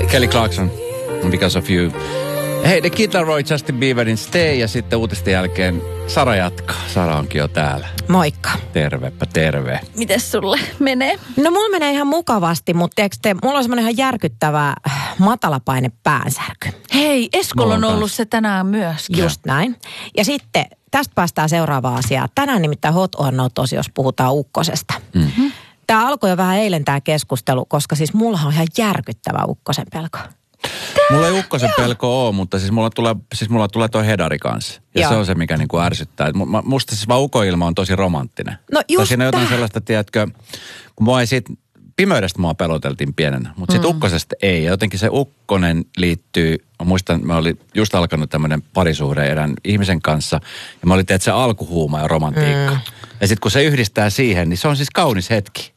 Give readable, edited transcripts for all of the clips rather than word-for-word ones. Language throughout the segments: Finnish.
Kelly Clarkson, Because of You. Hei, The Kid Laroi, Justin Bieberin Stay ja sitten uutisten jälkeen Sara jatkaa. Sara onkin jo täällä. Moikka. Tervepä terve. Mites sulle menee? No mulla menee ihan mukavasti, mutta mulla on semmoinen ihan järkyttävä matalapaine päänsärky. Hei, Eskolla on ollut se tänään myöskin. Just näin. Ja sitten tästä päästään seuraavaan asiaan. Tänään nimittäin Hot or Not-osiossa puhutaan ukkosesta. Mm-hmm. Tämä alkoi jo vähän eilen tämä keskustelu, koska siis mulla on ihan järkyttävä ukkosen pelko. Mulla ei ukkosen pelko ole, mutta siis mulla tulee toi hedari kanssa. Ja se on se, mikä niinku ärsyttää. Musta siis vaan ukoilma on tosi romanttinen. No just siinä on jotain sellaista, tiedätkö, kun mua ei siitä, pimeydestä mua peloteltiin pienenä, mutta siitä ukkosesta ei. Ja jotenkin se ukkonen liittyy, muistan, mä olin just alkanut tämmöinen parisuhde erään ihmisen kanssa. Ja mä olin, että se alkuhuuma ja romantiikka. Ja sitten kun se yhdistää siihen, niin se on siis kaunis hetki.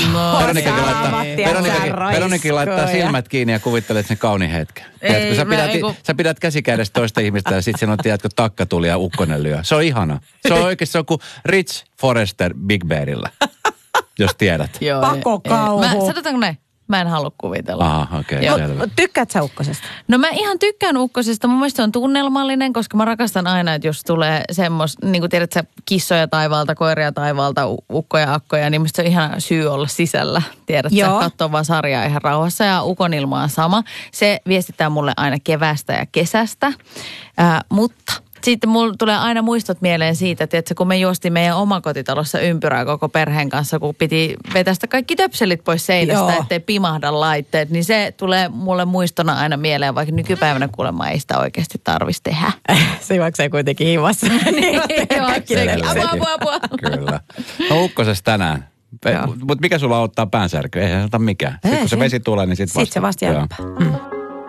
Veronikin laittaa silmät kiinni ja kuvittelet sen kauniin hetken. Sä pidät käsikädessä toista ihmistä ja sit siinä on, tiedätkö, takka tuli ja ukkonen lyö. Se on ihana. Se on oikeasti, se on kuin Rich Forrester Big Bearillä, jos tiedät. Pakokauhu. Sanotaanko näin? Mä en halua kuvitella. Aha, okei, selvä. Tykkäät sä ukkosesta? No mä ihan tykkään ukkosesta. Mun mielestä se on tunnelmallinen, koska mä rakastan aina, että jos tulee semmoista, niin kuin tiedät sä, kissoja taivaalta, koiria taivaalta, ukkoja, akkoja, niin musta se on ihan syy olla sisällä. Tiedät sä, katsoo vaan sarjaa ihan rauhassa ja ukonilma on sama. Se viestittää mulle aina keväästä ja kesästä, mutta sitten mulla tulee aina muistot mieleen siitä, että kun me juostiin meidän omakotitalossa ympyrää koko perheen kanssa, kun piti vetästä kaikki töpselit pois seinästä, ettei pimahda laitteet, niin se tulee mulle muistona aina mieleen, vaikka nykypäivänä kuulemma ei sitä oikeasti tarvitsisi tehdä. Se juoksee kuitenkin himassa. Apua. Kyllä. No ukkosessa tänään. Mutta mikä sulla ottaa päänsärky? Eihän se ota mikään. Sitten kun se vesi tulee, niin sitten se vasta jääpää.